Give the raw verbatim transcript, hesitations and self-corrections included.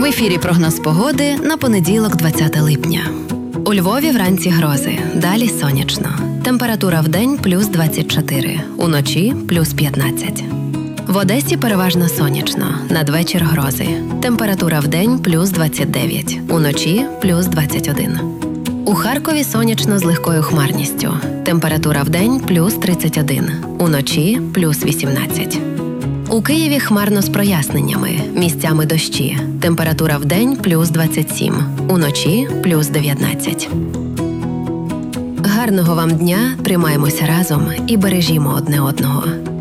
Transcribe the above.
В ефірі прогноз погоди на понеділок, двадцяте липня. У Львові вранці грози, далі сонячно. Температура вдень плюс двадцять чотири, уночі плюс п'ятнадцять. В Одесі переважно сонячно, надвечір грози. Температура вдень плюс двадцять дев'ять, уночі плюс двадцять один. У Харкові сонячно з легкою хмарністю. Температура вдень плюс тридцять один, уночі плюс вісімнадцять. У Києві хмарно з проясненнями, місцями дощі. Температура вдень плюс двадцять сім, уночі плюс дев'ятнадцять. Гарного вам дня, тримаємося разом і бережімо одне одного.